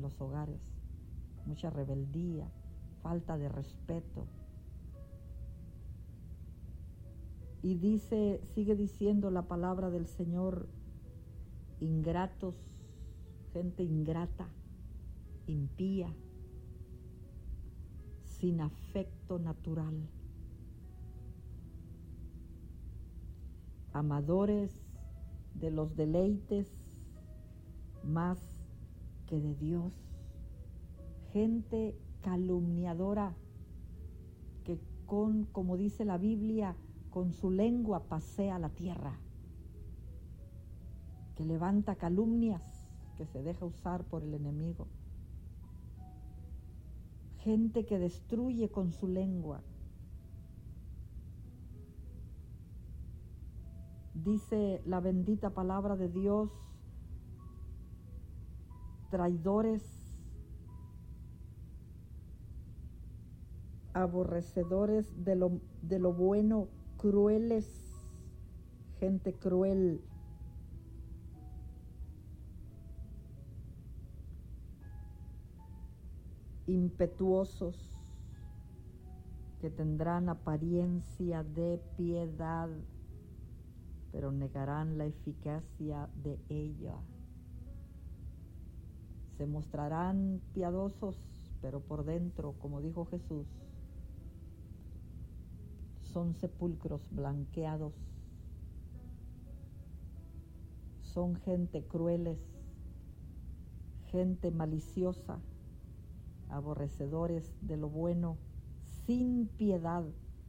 en los hogares, mucha rebeldía, falta de respeto. Y sigue diciendo la palabra del Señor, ingratos, gente ingrata, impía, sin afecto natural, amadores de los deleites más que de Dios, gente calumniadora que como dice la Biblia, con su lengua pasea la tierra, que levanta calumnias, que se deja usar por el enemigo, gente que destruye con su lengua. Dice la bendita palabra de Dios, traidores, aborrecedores de lo bueno, crueles, gente cruel, impetuosos, que tendrán apariencia de piedad, pero negarán la eficacia de ella. Se mostrarán piadosos, pero por dentro, como dijo Jesús, son sepulcros blanqueados. Son gente crueles, gente maliciosa, aborrecedores de lo bueno, sin piedad,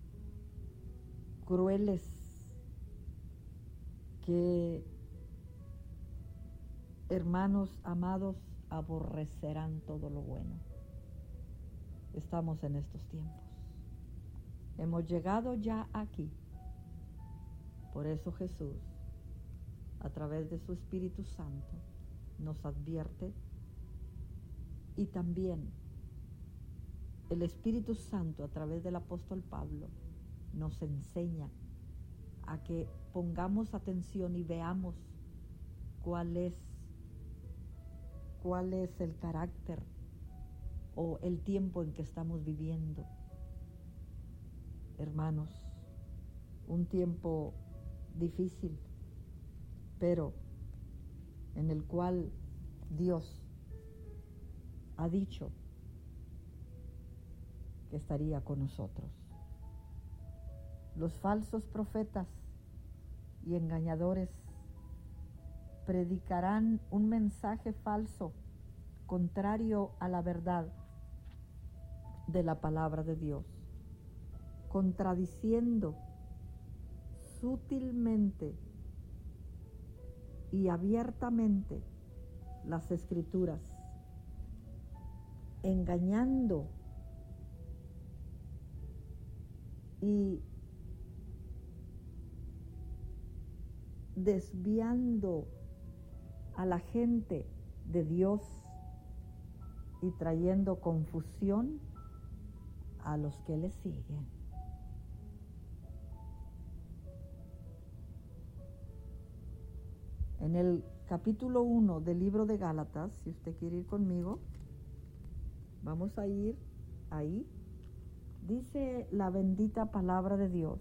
crueles, que, hermanos amados, aborrecerán todo lo bueno. Estamos en estos tiempos. Hemos llegado ya aquí. Por eso Jesús, a través de su Espíritu Santo, nos advierte, y también el Espíritu Santo, a través del apóstol Pablo, nos enseña a que pongamos atención y veamos cuál es el carácter o el tiempo en que estamos viviendo. Hermanos, un tiempo difícil, pero en el cual Dios ha dicho que estaría con nosotros. Los falsos profetas y engañadores predicarán un mensaje falso, contrario a la verdad de la palabra de Dios, contradiciendo sutilmente y abiertamente las Escrituras, engañando y desviando a la gente de Dios y trayendo confusión a los que le siguen. En el capítulo 1 del libro de Gálatas, si usted quiere ir conmigo, vamos a ir ahí. Dice la bendita palabra de Dios,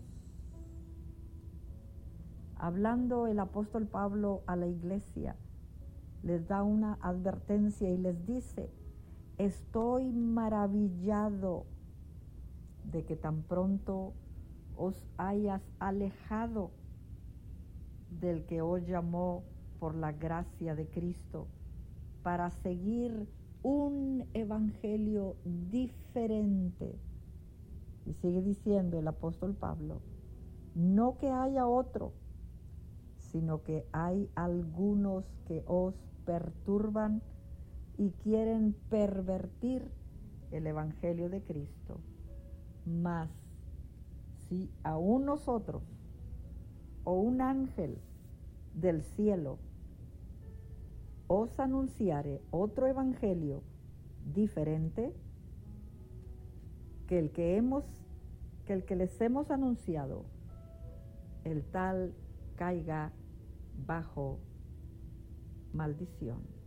hablando el apóstol Pablo a la iglesia, les da una advertencia y les dice: estoy maravillado de que tan pronto os hayas alejado del que os llamó por la gracia de Cristo para seguir un evangelio diferente. Y sigue diciendo el apóstol Pablo, no que haya otro, sino que hay algunos que os perturban y quieren pervertir el evangelio de Cristo. Mas si aún nosotros o un ángel del cielo os anunciare otro evangelio diferente que el que les hemos anunciado, el tal caiga bajo maldición.